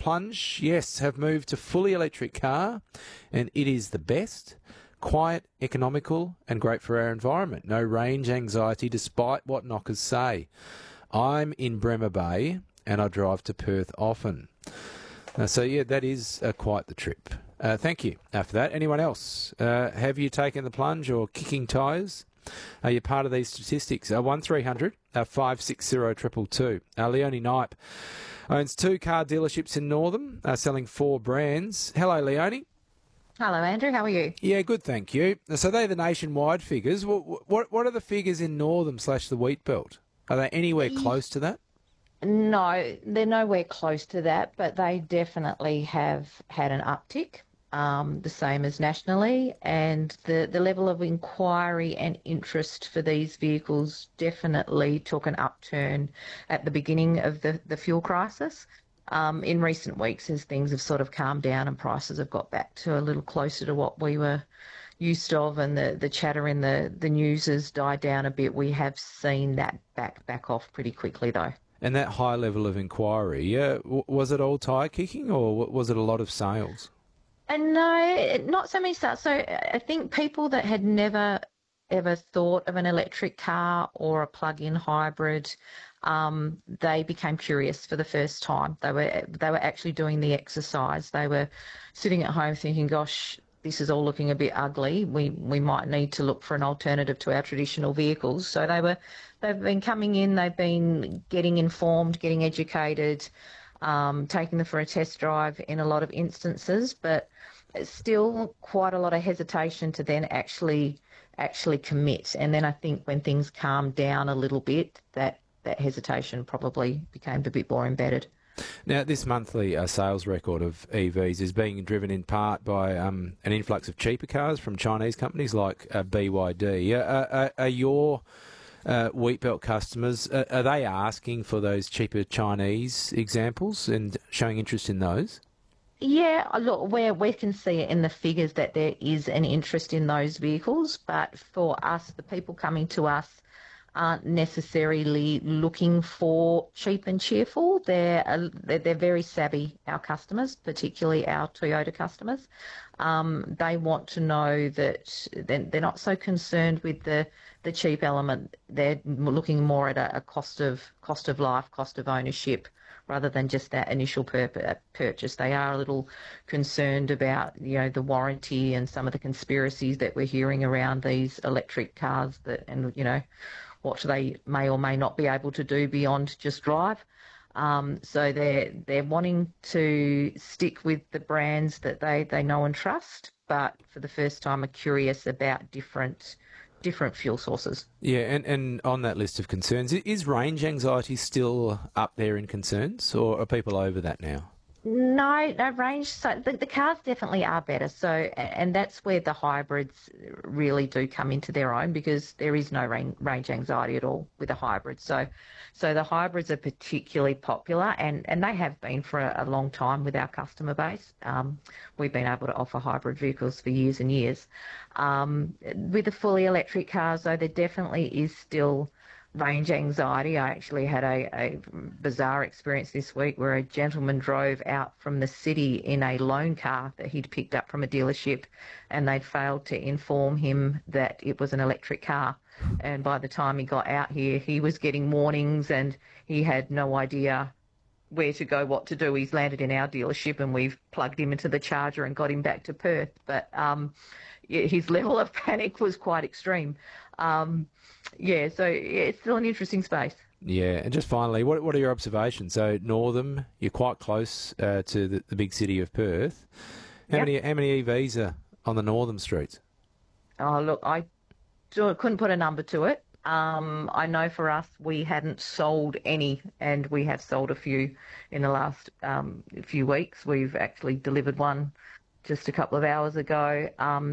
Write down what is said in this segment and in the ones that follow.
Plunge, yes, have moved to fully electric car, and it is the best. Quiet, economical, and great for our environment. No range anxiety, despite what knockers say. I'm in Bremer Bay, and I drive to Perth often. That is quite the trip. Thank you for that. Anyone else? Have you taken the plunge or kicking tyres? Are you part of these statistics? 1300 560 222. Leonie Knipe owns 2 car dealerships in Northam, selling 4 brands. Hello, Leonie. Hello, Andrew. How are you? Yeah, good, thank you. So they're the nationwide figures. What are the figures in Northam / the wheat belt? Are they anywhere close to that? No, they're nowhere close to that, but they definitely have had an uptick, the same as nationally, and the level of inquiry and interest for these vehicles definitely took an upturn at the beginning of the fuel crisis. In recent weeks, as things have sort of calmed down and prices have got back to a little closer to what we were used of, and the chatter in the news has died down a bit, we have seen that back off pretty quickly, though. And that high level of inquiry, was it all tyre kicking, or was it a lot of sales? And no, not so many sales. So I think people that had never ever thought of an electric car or a plug-in hybrid, they became curious for the first time. They were actually doing the exercise. They were sitting at home thinking, gosh, this is all looking a bit ugly. We might need to look for an alternative to our traditional vehicles. So they've been coming in, they've been getting informed, getting educated, taking them for a test drive in a lot of instances, but still quite a lot of hesitation to then actually commit. And then I think when things calmed down a little bit, that hesitation probably became a bit more embedded. Now, this monthly sales record of EVs is being driven in part by an influx of cheaper cars from Chinese companies like BYD. Are your Wheatbelt customers, are they asking for those cheaper Chinese examples and showing interest in those? Yeah, look, we can see it in the figures that there is an interest in those vehicles, but for us, the people coming to us aren't necessarily looking for cheap and cheerful. They're very savvy, our customers, particularly our Toyota customers. They want to know that they're not so concerned with the cheap element. They're looking more at a cost of life, cost of ownership, rather than just that initial purchase. They are a little concerned about, the warranty and some of the conspiracies that we're hearing around these electric cars what they may or may not be able to do beyond just drive. So they're wanting to stick with the brands that they know and trust, but for the first time are curious about different fuel sources. Yeah, and on that list of concerns, is range anxiety still up there in concerns, or are people over that now? No range. So the cars definitely are better. So, and that's where the hybrids really do come into their own, because there is no range anxiety at all with a hybrid. So the hybrids are particularly popular, and they have been for a long time with our customer base. We've been able to offer hybrid vehicles for years and years. With the fully electric cars, though, there definitely is still range anxiety. I actually had a bizarre experience this week where a gentleman drove out from the city in a loan car that he'd picked up from a dealership, and they'd failed to inform him that it was an electric car. And by the time he got out here, he was getting warnings and he had no idea where to go, what to do. He's landed in our dealership and we've plugged him into the charger and got him back to Perth. But his level of panic was quite extreme. It's still an interesting space. Yeah, and just finally, what are your observations? So Northam, you're quite close to the big city of Perth. How many EVs are on the Northam streets? Oh, look, I couldn't put a number to it. I know for us, we hadn't sold any, and we have sold a few in the last few weeks. We've actually delivered one just a couple of hours ago.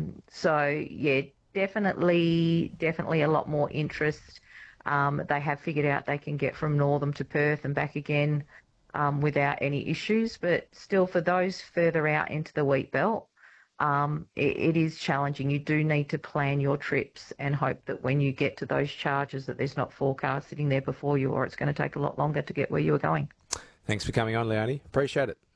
Definitely a lot more interest. They have figured out they can get from Northam to Perth and back again without any issues. But still, for those further out into the wheat belt, it is challenging. You do need to plan your trips and hope that when you get to those charges that there's not 4 cars sitting there before you, or it's going to take a lot longer to get where you are going. Thanks for coming on, Leonie. Appreciate it.